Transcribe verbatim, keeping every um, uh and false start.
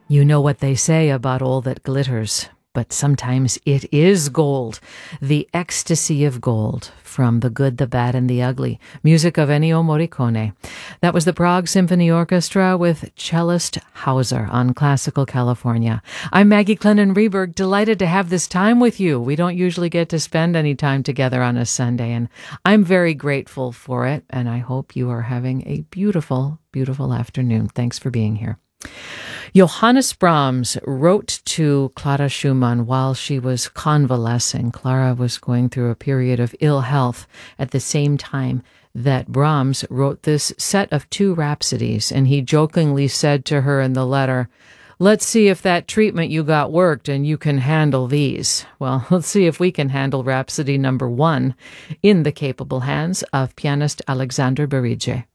You know what they say about all that glitters, but sometimes it is gold. The Ecstasy of Gold, from The Good, the Bad, and the Ugly, music of Ennio Morricone. That was the Prague Symphony Orchestra with cellist Hauser on Classical California. I'm Maggie Clennon-Reberg, delighted to have this time with you. We don't usually get to spend any time together on a Sunday, and I'm very grateful for it, and I hope you are having a beautiful, beautiful afternoon. Thanks for being here. Johannes Brahms wrote to Clara Schumann while she was convalescing. Clara was going through a period of ill health at the same time that Brahms wrote this set of two rhapsodies, and he jokingly said to her in the letter, "Let's see if that treatment you got worked and you can handle these." Well, let's see if we can handle Rhapsody number one in the capable hands of pianist Alexander Berige.